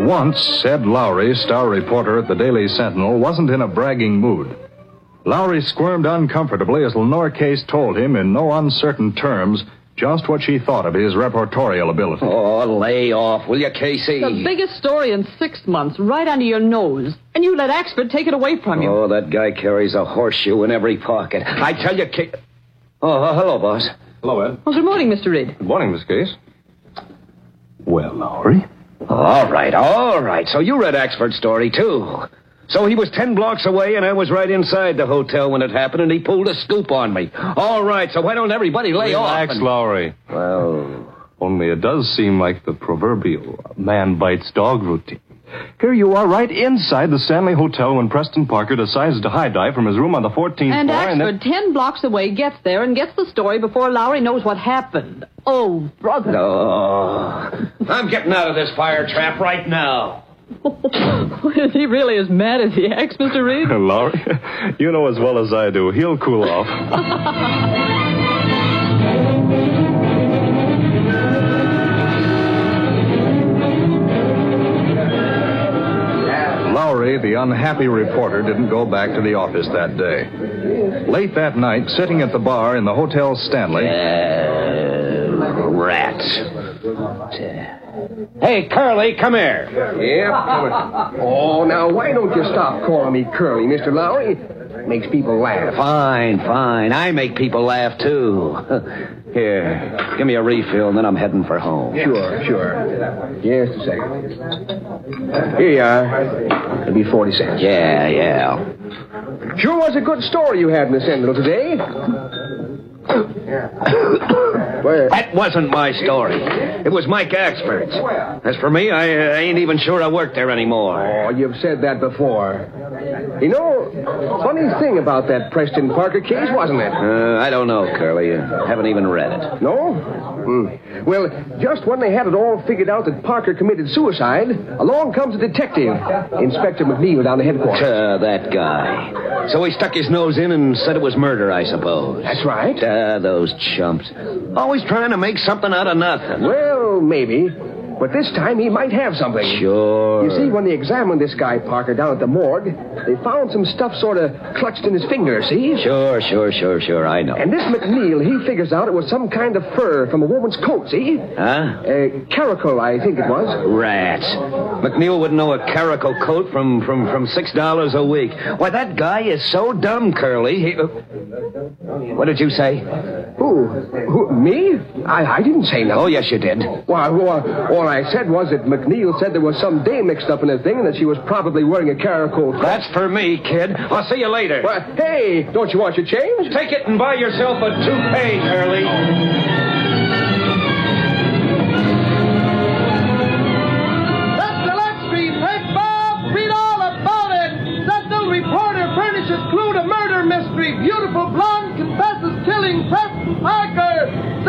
once, Ed Lowry, star reporter at the Daily Sentinel, wasn't in a bragging mood. Lowry squirmed uncomfortably as Lenore Case told him in no uncertain terms just what she thought of his reportorial ability. Oh, lay off, will you, Casey? The biggest story in 6 months, right under your nose. And you let Axford take it away from you. Oh, that guy carries a horseshoe in every pocket. I tell you, Oh, hello, boss. Hello, Ed. Well, good morning, Mr. Reed. Good morning, Miss Case. Well, Lowry? All right. So you read Axford's story, too. So he was 10 blocks away, and I was right inside the hotel when it happened, and he pulled a scoop on me. All right, so why don't everybody lay off? Relax, Lowry. Well... Only it does seem like the proverbial man bites dog routine. Here you are right inside the Stanley Hotel when Preston Parker decides to high dive from his room on the 14th And floor. Axford, 10 blocks away, gets there and gets the story before Lowry knows what happened. Oh, brother. Oh, I'm getting out of this fire trap right now. Is he really as mad as the ex, Mr. Reed? Lowry, you know as well as I do. He'll cool off. Lowry, the unhappy reporter, didn't go back to the office that day. Late that night, sitting at the bar in the Hotel Stanley... Rats. Hey, Curly, come here. Yeah? Oh, now, why don't you stop calling me Curly, Mr. Lowry? Makes people laugh. Fine. I make people laugh, too. Here, give me a refill, and then I'm heading for home. Sure. Just a second. Here you are. It'll be 40 cents. Yeah. Sure was a good story you had in the Sentinel today. That wasn't my story. It was Mike Axford's. As for me, I ain't even sure I work there anymore. Oh, you've said that before. You know, funny thing about that Preston Parker case, wasn't it? I don't know, Curly. I haven't even read it. No? Well, just when they had it all figured out that Parker committed suicide, along comes a detective, Inspector McNeil, down to headquarters. That guy. So he stuck his nose in and said it was murder, I suppose. That's right. Those chumps. Always trying to make something out of nothing. Well, maybe. But this time he might have something. Sure. You see, when they examined this guy, Parker, down at the morgue, they found some stuff sort of clutched in his finger, see? Sure, I know. And this McNeil, he figures out it was some kind of fur from a woman's coat, see? Huh? Caracal, I think it was. Rats. McNeil wouldn't know a caracal coat from $6 a week. Why, that guy is so dumb, Curly. What did you say? Who? Me? I didn't say nothing. Oh, yes, you did. Why, all I said was that McNeil said there was some dame mixed up in the thing and that she was probably wearing a caracal coat. That's for me, kid. I'll see you later. Well, hey, don't you want your change? Take it and buy yourself a toupee, Curly. That's Gillespie. Hey, Bob, read all about it. Sentinel reporter furnishes clue to murder mystery. Beautiful blonde confesses killing Preston Parker.